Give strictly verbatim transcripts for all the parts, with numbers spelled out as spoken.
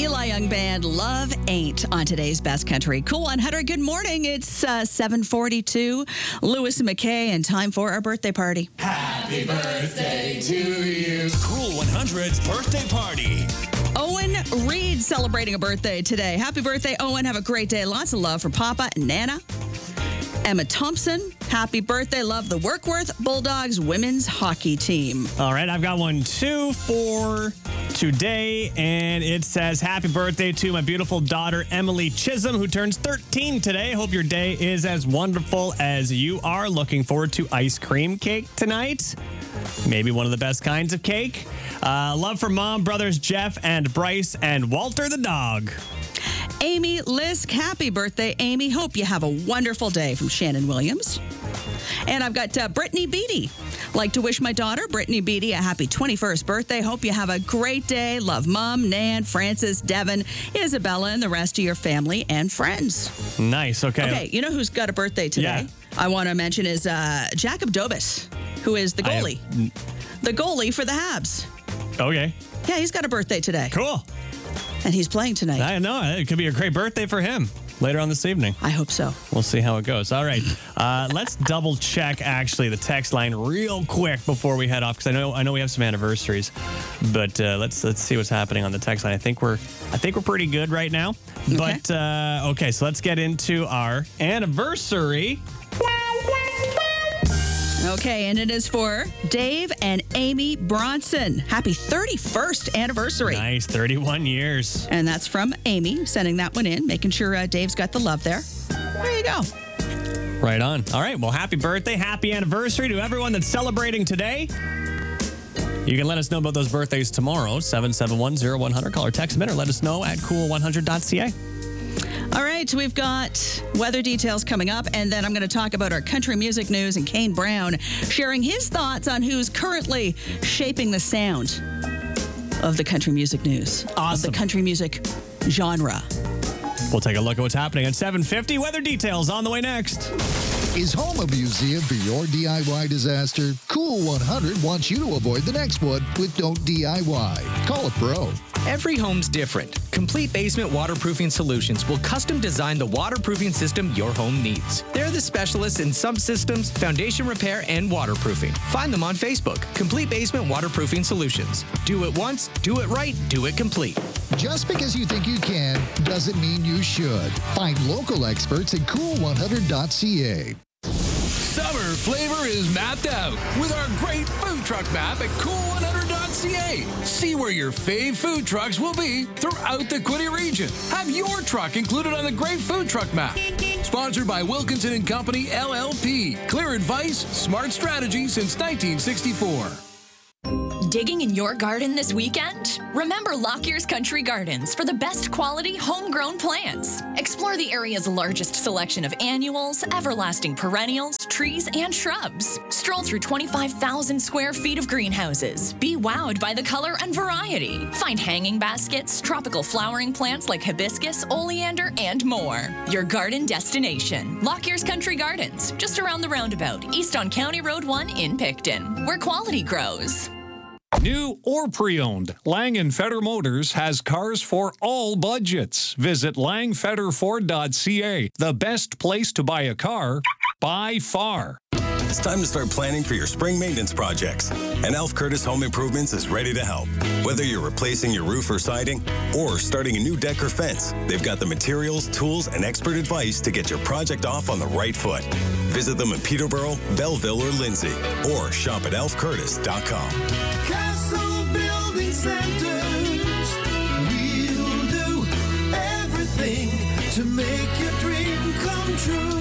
Eli Young Band, Love Ain't on today's Best Country. Cool one hundred, good morning. It's uh, seven forty-two. Lewis and McKay, and time for our birthday party. Happy birthday to you. Cool one hundred's birthday party. Owen Reed celebrating a birthday today. Happy birthday, Owen. Have a great day. Lots of love for Papa and Nana. Emma Thompson, happy birthday. Love the Workworth Bulldogs women's hockey team. All right, I've got one, two, for today, and it says, happy birthday to my beautiful daughter, Emily Chisholm, who turns thirteen today. Hope your day is as wonderful as you are. Looking forward to ice cream cake tonight. Maybe one of the best kinds of cake. Uh, love for mom, brothers Jeff and Bryce, and Walter the dog. Amy Lisk, happy birthday, Amy. Hope you have a wonderful day, from Shannon Williams. And I've got uh, Brittany Beatty. Like to wish my daughter, Brittany Beatty, a happy twenty-first birthday. Hope you have a great day. Love Mom, Nan, Francis, Devin, Isabella, and the rest of your family and friends. Nice, okay. Okay, you know who's got a birthday today? Yeah. I want to mention is uh, Jacob Dobis, who is the goalie. Have... The goalie for the Habs. Okay. Yeah, he's got a birthday today. Cool. And he's playing tonight. I know. It could be a great birthday for him later on this evening. I hope so. We'll see how it goes. All right. Uh, let's double check, actually, the text line real quick before we head off, because I know I know we have some anniversaries. But uh, let's let's see what's happening on the text line. I think we're I think we're pretty good right now. Okay. But uh, okay, so let's get into our anniversary. Okay, and it is for Dave and Amy Bronson. Happy thirty-first anniversary. Nice, thirty-one years. And that's from Amy, sending that one in, making sure uh, Dave's got the love there. There you go. Right on. All right, well, happy birthday, happy anniversary to everyone that's celebrating today. You can let us know about those birthdays tomorrow, seven seven one, zero one hundred. Call or text them in, or let us know at cool one hundred dot c a. All right, we've got weather details coming up, and then I'm going to talk about our country music news and Kane Brown sharing his thoughts on who's currently shaping the sound of the country music news. Awesome. Of the country music genre. We'll take a look at what's happening at seven fifty. Weather details on the way next. Is home a museum for your D I Y disaster? Cool one hundred wants you to avoid the next one with Don't D I Y. Call a pro. Every home's different. Complete Basement Waterproofing Solutions will custom design the waterproofing system your home needs. They're the specialists in sump systems, foundation repair, and waterproofing. Find them on Facebook. Complete Basement Waterproofing Solutions. Do it once, do it right, do it complete. Just because you think you can doesn't mean you should. Find local experts at cool one hundred dot c a. Summer flavor is mapped out with our great food truck map at cool one hundred dot c a. See where your fave food trucks will be throughout the Quinte region. Have your truck included on the great food truck map. Sponsored by Wilkinson and Company, L L P. Clear advice, smart strategy since nineteen sixty-four. Digging in your garden this weekend? Remember Lockyer's Country Gardens for the best quality homegrown plants. Explore the area's largest selection of annuals, everlasting perennials, trees, and shrubs. Stroll through twenty-five thousand square feet of greenhouses. Be wowed by the color and variety. Find hanging baskets, tropical flowering plants like hibiscus, oleander, and more. Your garden destination. Lockyer's Country Gardens, just around the roundabout, east on County Road one in Picton, where quality grows. New or pre-owned, Lang and Feder Motors has cars for all budgets. Visit lang feder ford dot c a, the best place to buy a car by far. It's time to start planning for your spring maintenance projects. And Alf Curtis Home Improvements is ready to help. Whether you're replacing your roof or siding or starting a new deck or fence, they've got the materials, tools, and expert advice to get your project off on the right foot. Visit them in Peterborough, Belleville, or Lindsay, or shop at alf curtis dot com. Castle Building Centers. We'll do everything to make your dream come true.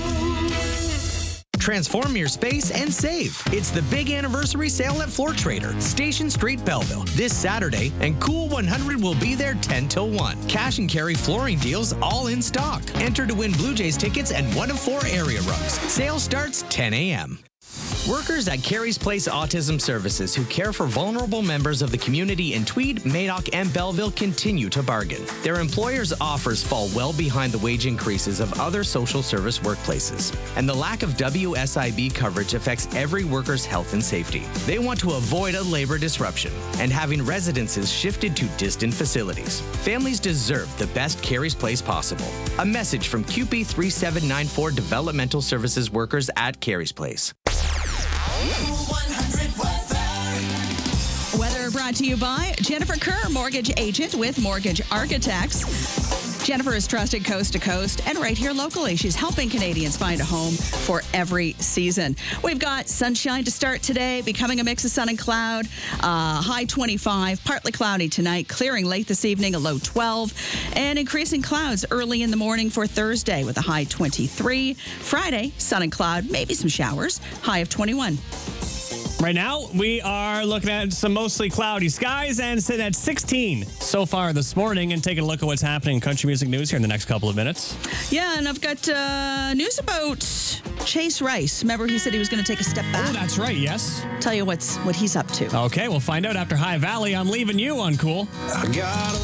Transform your space and save. It's the big anniversary sale at Floor Trader, Station Street, Belleville, this Saturday, and Cool one hundred will be there ten till one. Cash and carry flooring deals all in stock. Enter to win Blue Jays tickets and one of four area rugs. Sale starts ten a m Workers at Carey's Place Autism Services who care for vulnerable members of the community in Tweed, Madoc, and Belleville continue to bargain. Their employers' offers fall well behind the wage increases of other social service workplaces, and the lack of W S I B coverage affects every worker's health and safety. They want to avoid a labor disruption and having residences shifted to distant facilities. Families deserve the best Carey's Place possible. A message from Q P three seven nine four Developmental Services workers at Carey's Place. Weather brought to you by Jennifer Kerr, mortgage agent with Mortgage Architects. Jennifer is trusted coast to coast and right here locally. She's helping Canadians find a home for every season. We've got sunshine to start today, becoming a mix of sun and cloud. Uh, high twenty-five, partly cloudy tonight, clearing late this evening, a low twelve, and increasing clouds early in the morning for Thursday with a high twenty-three. Friday, sun and cloud, maybe some showers, high of twenty-one. Right now, we are looking at some mostly cloudy skies and sitting at sixteen so far this morning, and taking a look at what's happening in country music news here in the next couple of minutes. Yeah, and I've got uh, news about Chase Rice. Remember, he said he was going to take a step back. Oh, that's right, yes. Tell you what's what he's up to. Okay, we'll find out after High Valley. I'm leaving you on Cool. I got a